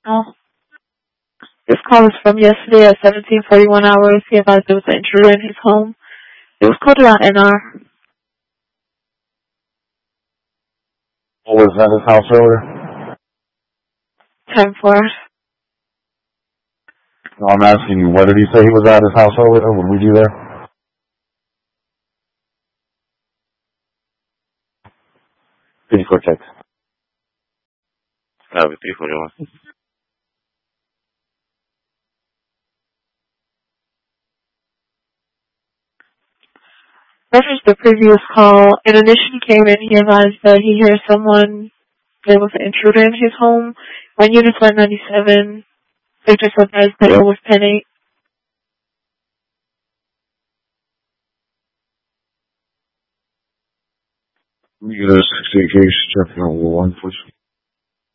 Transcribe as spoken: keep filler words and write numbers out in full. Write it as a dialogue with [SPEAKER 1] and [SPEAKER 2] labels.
[SPEAKER 1] Oh. This call is from yesterday at seventeen forty-one hours. He advised there was an intruder in his home. It was coded on N R.
[SPEAKER 2] What was at his house earlier?
[SPEAKER 1] ten four.
[SPEAKER 2] No, I'm asking you, what did he say he was at his house earlier? Would we be there? Pretty quick text.
[SPEAKER 3] That was three forty-one.
[SPEAKER 1] Reference the previous call. An addition came in. He advised that he hears someone, there was an intruder in his home. On unit one ninety-seven, Victor advised that it was Penny.
[SPEAKER 2] You get a sixty case, check out one, please.